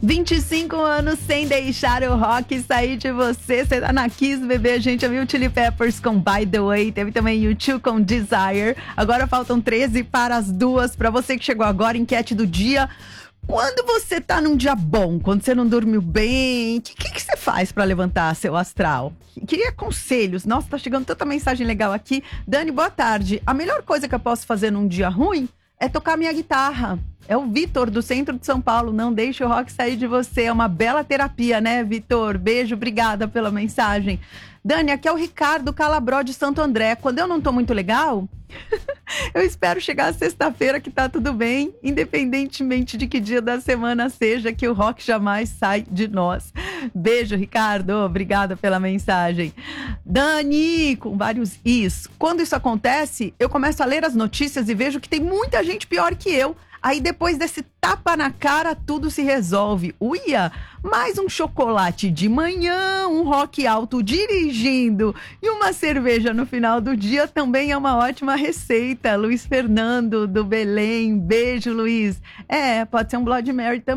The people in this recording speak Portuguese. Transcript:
25 anos sem deixar o rock sair de você. Você tá na Kiss, bebê. A gente já viu Chili Peppers com By The Way. Teve também U2 com Desire. Agora faltam 13 para as 2. Pra você que chegou agora, enquete do dia. Quando você tá num dia bom, quando você não dormiu bem, o que você faz pra levantar seu astral? Queria conselhos. Nossa, tá chegando tanta mensagem legal aqui. Dani, boa tarde. A melhor coisa que eu posso fazer num dia ruim é tocar minha guitarra. É o Vitor, do centro de São Paulo. Não deixe o rock sair de você. É uma bela terapia, né, Vitor? Beijo, obrigada pela mensagem. Dani, aqui é o Ricardo Calabró de Santo André. Quando eu não tô muito legal, eu espero chegar sexta-feira que tá tudo bem, independentemente de que dia da semana seja, que o rock jamais sai de nós. Beijo, Ricardo. Obrigada pela mensagem. Dani, com vários is. Quando isso acontece, eu começo a ler as notícias e vejo que tem muita gente pior que eu. Aí depois desse tapa na cara, tudo se resolve. Uia, mais um chocolate de manhã, um rock alto dirigindo e uma cerveja no final do dia também é uma ótima receita. Luiz Fernando, do Belém. Beijo, Luiz. Pode ser um Blood Mary também.